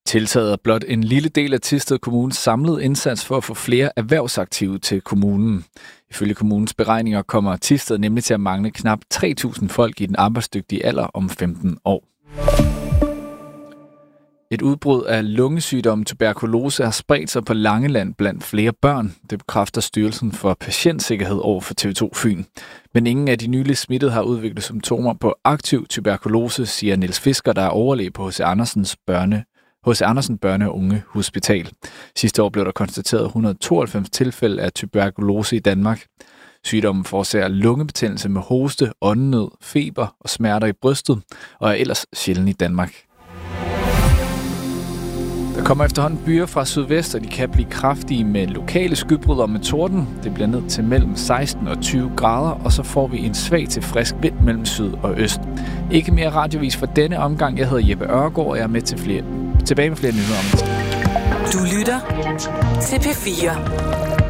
Tiltaget er blot en lille del af Thisted Kommunes samlede indsats for at få flere erhvervsaktive til kommunen. Ifølge kommunens beregninger kommer Thisted nemlig til at mangle knap 3.000 folk i den arbejdsdygtige alder om 15 år. Et udbrud af lungesygdommen tuberkulose har spredt sig på Langeland blandt flere børn. Det bekræfter Styrelsen for Patientsikkerhed over for TV2 Fyn. Men ingen af de nyligt smittede har udviklet symptomer på aktiv tuberkulose, siger Niels Fisker, der er overlæge på H.C. Andersen Børne- og Unge Hospital. Sidste år blev der konstateret 192 tilfælde af tuberkulose i Danmark. Sygdommen forårsager lungebetændelse med hoste, åndenød, feber og smerter i brystet, og er ellers sjælden i Danmark. Der kommer efterhånden byer fra sydvest, og de kan blive kraftige med lokale skybrud og med torden. Det bliver ned til mellem 16 og 20 grader, og så får vi en svag til frisk vind mellem syd og øst. Ikke mere radiovis for denne omgang. Jeg hedder Jeppe Ørgaard, og jeg er med tilbage med flere nyheder om det. Du lytter til P4.